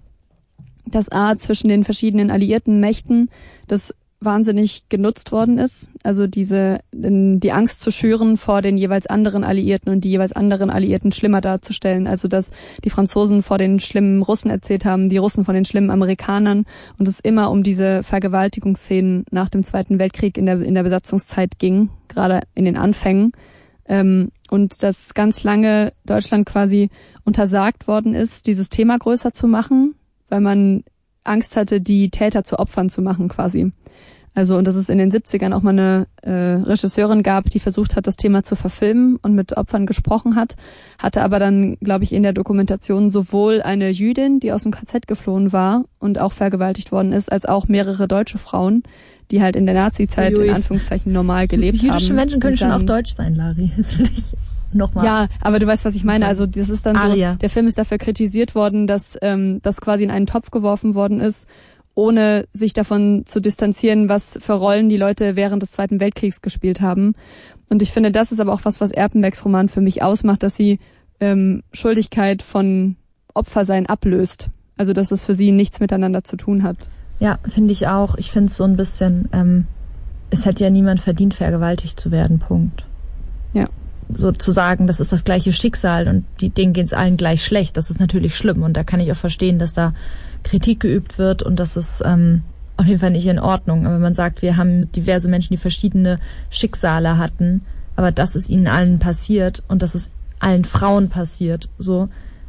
das A zwischen den verschiedenen alliierten Mächten, das wahnsinnig genutzt worden ist. Also diese, die Angst zu schüren vor den jeweils anderen Alliierten und die jeweils anderen Alliierten schlimmer darzustellen. Also dass die Franzosen vor den schlimmen Russen erzählt haben, die Russen von den schlimmen Amerikanern und es immer um diese Vergewaltigungsszenen nach dem Zweiten Weltkrieg in der, in der Besatzungszeit ging, gerade in den Anfängen. Ähm, und dass ganz lange Deutschland quasi untersagt worden ist, dieses Thema größer zu machen, weil man Angst hatte, die Täter zu Opfern zu machen quasi. Also und dass es in den siebzigern auch mal eine äh, Regisseurin gab, die versucht hat, das Thema zu verfilmen und mit Opfern gesprochen hat, hatte aber dann, glaube ich, in der Dokumentation sowohl eine Jüdin, die aus dem K Z geflohen war und auch vergewaltigt worden ist, als auch mehrere deutsche Frauen, die halt in der Nazi-Zeit Ui. in Anführungszeichen normal gelebt Jüdische haben. Jüdische Menschen können dann, schon auch deutsch sein, Larry. Das will ich nochmal. Ja, aber du weißt, was ich meine. Also das ist dann Aria. so, der Film ist dafür kritisiert worden, dass ähm, das quasi in einen Topf geworfen worden ist, ohne sich davon zu distanzieren, was für Rollen die Leute während des Zweiten Weltkriegs gespielt haben. Und ich finde, das ist aber auch was, was Erpenbecks Roman für mich ausmacht, dass sie ähm, Schuldigkeit von Opfersein ablöst. Also dass es für sie nichts miteinander zu tun hat. Ja, finde ich auch. Ich finde es so ein bisschen, ähm, es hat ja niemand verdient, vergewaltigt zu werden, Punkt. Ja. So zu sagen, das ist das gleiche Schicksal und die, denen geht's allen gleich schlecht, das ist natürlich schlimm. Und da kann ich auch verstehen, dass da Kritik geübt wird und das ist ähm, auf jeden Fall nicht in Ordnung. Aber wenn man sagt, wir haben diverse Menschen, die verschiedene Schicksale hatten, aber das ist ihnen allen passiert und das ist allen Frauen passiert, so,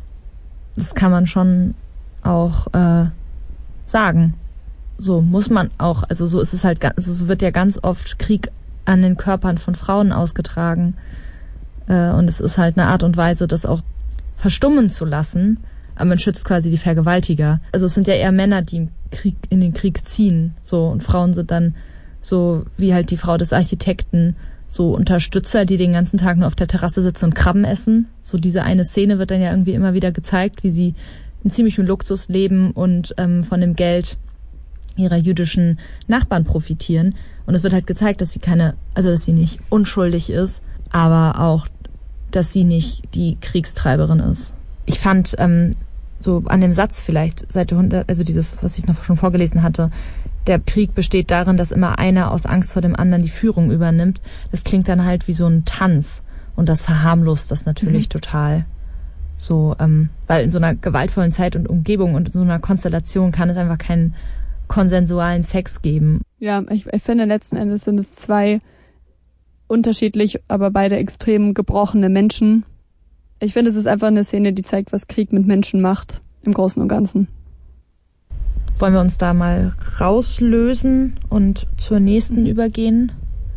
das kann man schon auch äh, sagen. So muss man auch, also so ist es halt, also so wird ja ganz oft Krieg an den Körpern von Frauen ausgetragen äh, und es ist halt eine Art und Weise, das auch verstummen zu lassen. Aber man schützt quasi die Vergewaltiger. Also es sind ja eher Männer, die im Krieg, in den Krieg ziehen. So, und Frauen sind dann so wie halt die Frau des Architekten, so Unterstützer, die den ganzen Tag nur auf der Terrasse sitzen und Krabben essen. So diese eine Szene wird dann ja irgendwie immer wieder gezeigt, wie sie in ziemlichem Luxus leben und ähm, von dem Geld ihrer jüdischen Nachbarn profitieren. Und es wird halt gezeigt, dass sie keine, also dass sie nicht unschuldig ist, aber auch, dass sie nicht die Kriegstreiberin ist. Ich fand ähm, so an dem Satz vielleicht, Seite hundert, also dieses, was ich noch schon vorgelesen hatte, der Krieg besteht darin, dass immer einer aus Angst vor dem anderen die Führung übernimmt. Das klingt dann halt wie so ein Tanz und das verharmlost das natürlich mhm. total. So, ähm, weil in so einer gewaltvollen Zeit und Umgebung und in so einer Konstellation kann es einfach keinen konsensualen Sex geben. Ja, ich, ich finde letzten Endes sind es zwei unterschiedlich, aber beide extrem gebrochene Menschen, Ich finde, es ist einfach eine Szene, die zeigt, was Krieg mit Menschen macht, im Großen und Ganzen. Wollen wir uns da mal rauslösen und zur nächsten mhm. übergehen?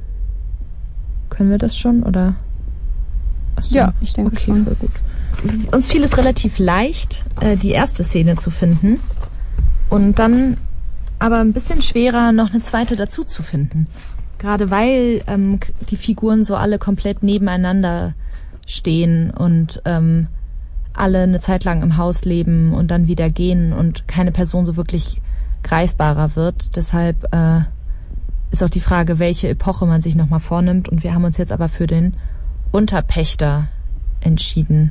Können wir das schon, oder? Achso, ja, ich denke okay, schon. Voll gut. Uns fiel es relativ leicht, die erste Szene zu finden und dann aber ein bisschen schwerer, noch eine zweite dazu zu finden. Gerade weil ähm, die Figuren so alle komplett nebeneinander stehen und ähm, alle eine Zeit lang im Haus leben und dann wieder gehen und keine Person so wirklich greifbarer wird. Deshalb äh, ist auch die Frage, welche Epoche man sich nochmal vornimmt. Und wir haben uns jetzt aber für den Unterpächter entschieden.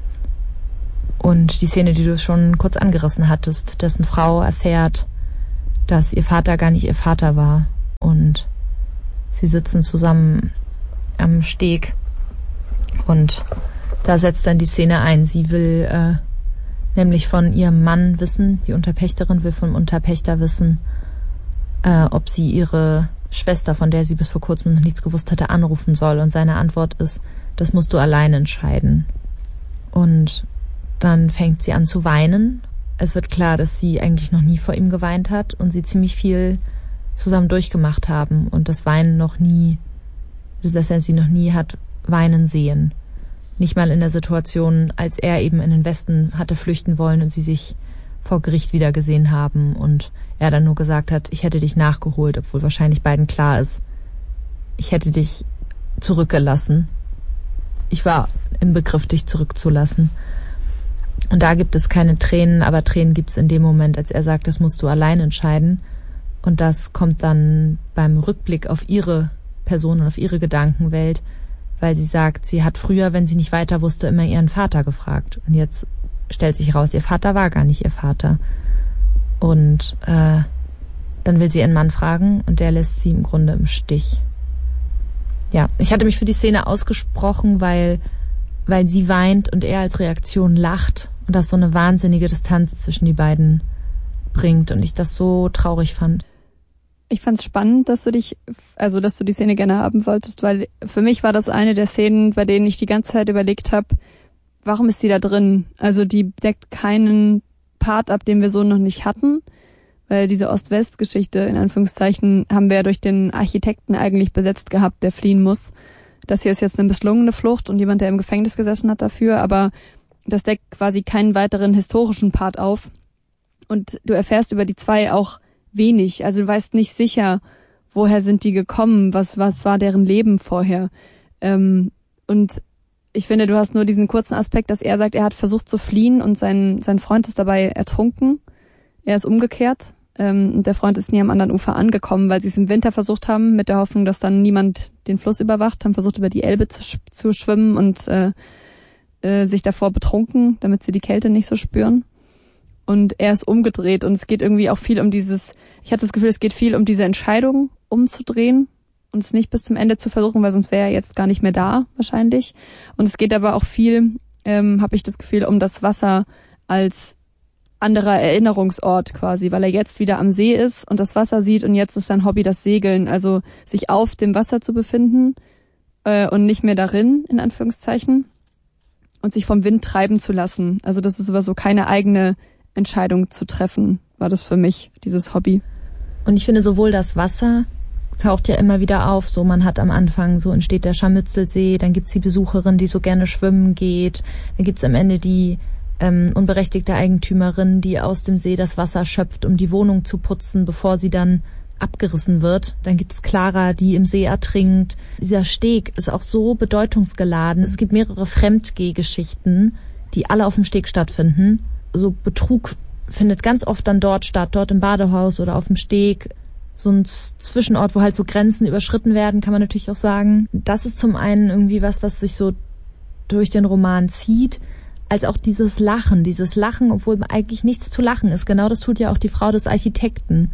Und die Szene, die du schon kurz angerissen hattest, dessen Frau erfährt, dass ihr Vater gar nicht ihr Vater war. Und sie sitzen zusammen am Steg. Und da setzt dann die Szene ein. Sie will äh, nämlich von ihrem Mann wissen, die Unterpächterin will vom Unterpächter wissen, äh, ob sie ihre Schwester, von der sie bis vor kurzem noch nichts gewusst hatte, anrufen soll. Und seine Antwort ist, das musst du allein entscheiden. Und dann fängt sie an zu weinen. Es wird klar, dass sie eigentlich noch nie vor ihm geweint hat und sie ziemlich viel zusammen durchgemacht haben und das Weinen noch nie, dass er sie noch nie hat weinen sehen. Nicht mal in der Situation, als er eben in den Westen hatte flüchten wollen und sie sich vor Gericht wiedergesehen haben und er dann nur gesagt hat, ich hätte dich nachgeholt, obwohl wahrscheinlich beiden klar ist, ich hätte dich zurückgelassen. Ich war im Begriff, dich zurückzulassen. Und da gibt es keine Tränen, aber Tränen gibt es in dem Moment, als er sagt, das musst du allein entscheiden. Und das kommt dann beim Rückblick auf ihre Person und auf ihre Gedankenwelt, weil sie sagt, sie hat früher, wenn sie nicht weiter wusste, immer ihren Vater gefragt. Und jetzt stellt sich raus, ihr Vater war gar nicht ihr Vater. Und äh, dann will sie ihren Mann fragen und der lässt sie im Grunde im Stich. Ja, ich hatte mich für die Szene ausgesprochen, weil, weil sie weint und er als Reaktion lacht und das so eine wahnsinnige Distanz zwischen die beiden bringt und ich das so traurig fand. Ich fand's spannend, dass du dich, also dass du die Szene gerne haben wolltest, weil für mich war das eine der Szenen, bei denen ich die ganze Zeit überlegt habe, warum ist die da drin? Also die deckt keinen Part ab, den wir so noch nicht hatten, weil diese Ost-West-Geschichte in Anführungszeichen haben wir ja durch den Architekten eigentlich besetzt gehabt, der fliehen muss. Das hier ist jetzt eine misslungene Flucht und jemand, der im Gefängnis gesessen hat dafür, aber das deckt quasi keinen weiteren historischen Part auf. Und du erfährst über die zwei auch wenig. Also du weißt nicht sicher, woher sind die gekommen, was was war deren Leben vorher. Ähm, und ich finde, du hast nur diesen kurzen Aspekt, dass er sagt, er hat versucht zu fliehen und sein sein Freund ist dabei ertrunken. Er ist umgekehrt ähm, und der Freund ist nie am anderen Ufer angekommen, weil sie es im Winter versucht haben, mit der Hoffnung, dass dann niemand den Fluss überwacht, haben versucht, über die Elbe zu, sch- zu schwimmen und äh, äh, sich davor betrunken, damit sie die Kälte nicht so spüren. Und er ist umgedreht und es geht irgendwie auch viel um dieses, ich hatte das Gefühl, es geht viel um diese Entscheidung umzudrehen und es nicht bis zum Ende zu versuchen, weil sonst wäre er jetzt gar nicht mehr da wahrscheinlich. Und es geht aber auch viel, ähm, habe ich das Gefühl, um das Wasser als anderer Erinnerungsort quasi, weil er jetzt wieder am See ist und das Wasser sieht und jetzt ist sein Hobby das Segeln, also sich auf dem Wasser zu befinden äh, und nicht mehr darin, in Anführungszeichen, und sich vom Wind treiben zu lassen. Also das ist aber so keine eigene Entscheidung zu treffen, war das für mich, dieses Hobby. Und ich finde, sowohl das Wasser taucht ja immer wieder auf, so man hat am Anfang, so entsteht der Scharmützelsee, dann gibt's die Besucherin, die so gerne schwimmen geht, dann gibt's am Ende die ähm, unberechtigte Eigentümerin, die aus dem See das Wasser schöpft, um die Wohnung zu putzen, bevor sie dann abgerissen wird. Dann gibt's Clara, die im See ertrinkt. Dieser Steg ist auch so bedeutungsgeladen. Es gibt mehrere Fremdgehgeschichten, die alle auf dem Steg stattfinden. So Betrug findet ganz oft dann dort statt, dort im Badehaus oder auf dem Steg. So ein Zwischenort, wo halt so Grenzen überschritten werden, kann man natürlich auch sagen. Das ist zum einen irgendwie was, was sich so durch den Roman zieht, als auch dieses Lachen, dieses Lachen, obwohl eigentlich nichts zu lachen ist. Genau das tut ja auch die Frau des Architekten.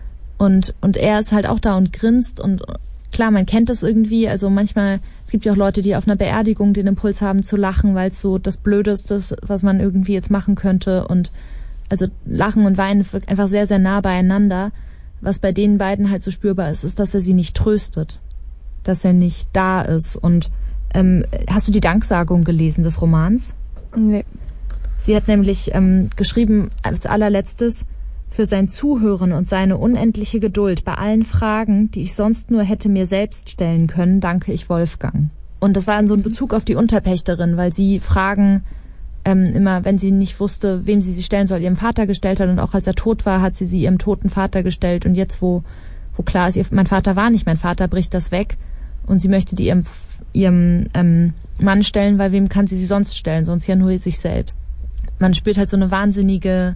Und, und er ist halt auch da und grinst und klar, man kennt das irgendwie, also manchmal, es gibt ja auch Leute, die auf einer Beerdigung den Impuls haben zu lachen, weil es so das Blödeste ist, was man irgendwie jetzt machen könnte und also Lachen und Weinen, es wirkt einfach sehr, sehr nah beieinander. Was bei den beiden halt so spürbar ist, ist, dass er sie nicht tröstet, dass er nicht da ist und Ähm, hast du die Danksagung gelesen des Romans? Nee. Sie hat nämlich ähm, geschrieben als allerletztes: Für sein Zuhören und seine unendliche Geduld bei allen Fragen, die ich sonst nur hätte mir selbst stellen können, danke ich Wolfgang. Und das war in so ein Bezug auf die Unterpächterin, weil sie Fragen ähm, immer, wenn sie nicht wusste, wem sie sie stellen soll, ihrem Vater gestellt hat. Und auch als er tot war, hat sie sie ihrem toten Vater gestellt. Und jetzt, wo, wo klar ist, ihr, mein Vater war nicht mein Vater, bricht das weg. Und sie möchte die ihrem, ihrem ähm, Mann stellen, weil wem kann sie sie sonst stellen? Sonst ja nur sich selbst. Man spürt halt so eine wahnsinnige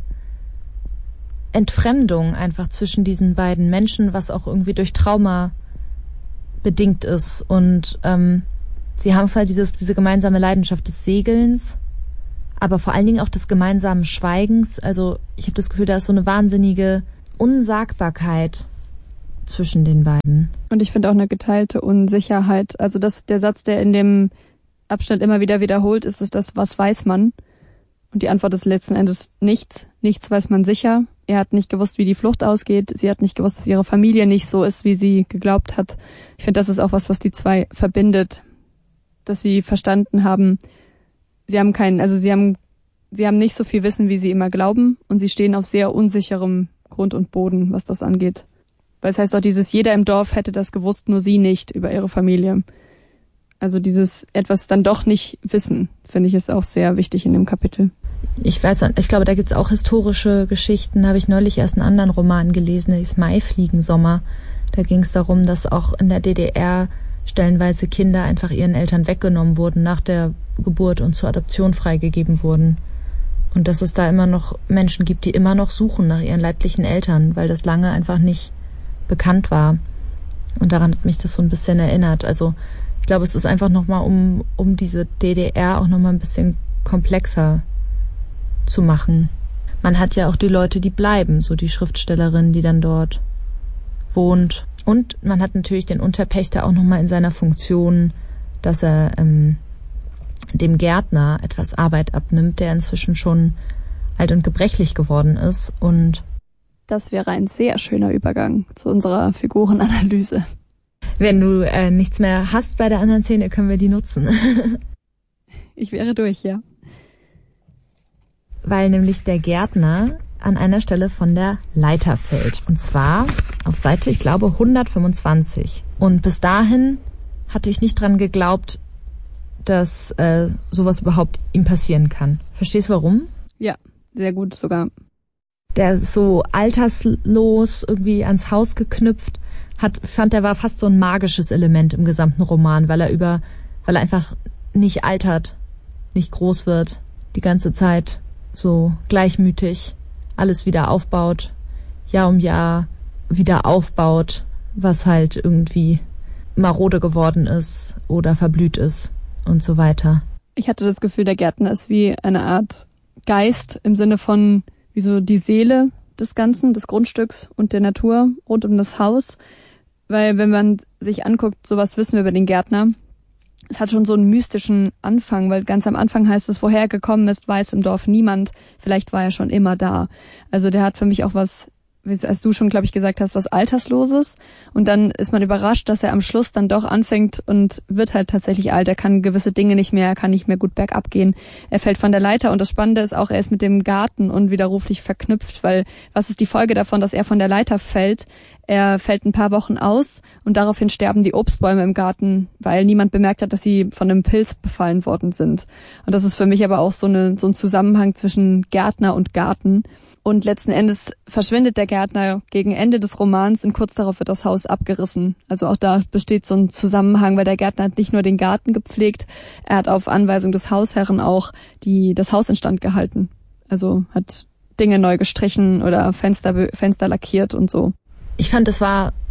Entfremdung einfach zwischen diesen beiden Menschen, was auch irgendwie durch Trauma bedingt ist. Und ähm, sie haben halt dieses, diese gemeinsame Leidenschaft des Segelns, aber vor allen Dingen auch des gemeinsamen Schweigens. Also ich habe das Gefühl, da ist so eine wahnsinnige Unsagbarkeit zwischen den beiden. Und ich finde auch eine geteilte Unsicherheit. Also das, der Satz, der in dem Abschnitt immer wieder wiederholt, ist, ist das, was weiß man? Und die Antwort ist letzten Endes nichts. Nichts weiß man sicher. Er hat nicht gewusst, wie die Flucht ausgeht. Sie hat nicht gewusst, dass ihre Familie nicht so ist, wie sie geglaubt hat. Ich finde, das ist auch was, was die zwei verbindet. Dass sie verstanden haben, sie haben keinen, also sie haben, sie haben nicht so viel Wissen, wie sie immer glauben. Und sie stehen auf sehr unsicherem Grund und Boden, was das angeht. Weil es heißt auch dieses, jeder im Dorf hätte das gewusst, nur sie nicht über ihre Familie. Also dieses etwas dann doch nicht wissen, finde ich, ist auch sehr wichtig in dem Kapitel. Ich weiß, ich glaube, da gibt's auch historische Geschichten. Da habe ich neulich erst einen anderen Roman gelesen, der hieß Maifliegensommer. Da ging es darum, dass auch in der D D R stellenweise Kinder einfach ihren Eltern weggenommen wurden nach der Geburt und zur Adoption freigegeben wurden. Und dass es da immer noch Menschen gibt, die immer noch suchen nach ihren leiblichen Eltern, weil das lange einfach nicht bekannt war. Und daran hat mich das so ein bisschen erinnert. Also ich glaube, es ist einfach nochmal, um, um diese D D R auch nochmal ein bisschen komplexer zu machen. Man hat ja auch die Leute, die bleiben, so die Schriftstellerin, die dann dort wohnt. Und man hat natürlich den Unterpächter auch nochmal in seiner Funktion, dass er ähm, dem Gärtner etwas Arbeit abnimmt, der inzwischen schon alt und gebrechlich geworden ist. Und das wäre ein sehr schöner Übergang zu unserer Figurenanalyse. Wenn du äh, nichts mehr hast bei der anderen Szene, können wir die nutzen. Ich wäre durch, ja. Weil nämlich der Gärtner an einer Stelle von der Leiter fällt. Und zwar auf Seite, ich glaube, hundertfünfundzwanzig. Und bis dahin hatte ich nicht dran geglaubt, dass äh, sowas überhaupt ihm passieren kann. Verstehst du warum? Ja, sehr gut sogar. Der ist so alterslos irgendwie ans Haus geknüpft, hat, fand er war fast so ein magisches Element im gesamten Roman, weil er über, weil er einfach nicht altert, nicht groß wird, die ganze Zeit so gleichmütig alles wieder aufbaut, Jahr um Jahr wieder aufbaut, was halt irgendwie marode geworden ist oder verblüht ist und so weiter. Ich hatte das Gefühl, der Gärtner ist wie eine Art Geist im Sinne von wie so die Seele des Ganzen, des Grundstücks und der Natur rund um das Haus. Weil wenn man sich anguckt, sowas wissen wir über den Gärtner, es hat schon so einen mystischen Anfang, weil ganz am Anfang heißt es, woher er gekommen ist, weiß im Dorf niemand. Vielleicht war er schon immer da. Also der hat für mich auch was, als du schon, glaube ich, gesagt hast, was Altersloses. Und dann ist man überrascht, dass er am Schluss dann doch anfängt und wird halt tatsächlich alt. Er kann gewisse Dinge nicht mehr, er kann nicht mehr gut bergab gehen. Er fällt von der Leiter und das Spannende ist auch, er ist mit dem Garten unwiderruflich verknüpft, weil was ist die Folge davon, dass er von der Leiter fällt? Er fällt ein paar Wochen aus und daraufhin sterben die Obstbäume im Garten, weil niemand bemerkt hat, dass sie von einem Pilz befallen worden sind. Und das ist für mich aber auch so, eine, so ein Zusammenhang zwischen Gärtner und Garten. Und letzten Endes verschwindet der Gärtner gegen Ende des Romans und kurz darauf wird das Haus abgerissen. Also auch da besteht so ein Zusammenhang, weil der Gärtner hat nicht nur den Garten gepflegt, er hat auf Anweisung des Hausherren auch die, das Haus instand gehalten. Also hat Dinge neu gestrichen oder Fenster, Fenster lackiert und so. Ich fand, es war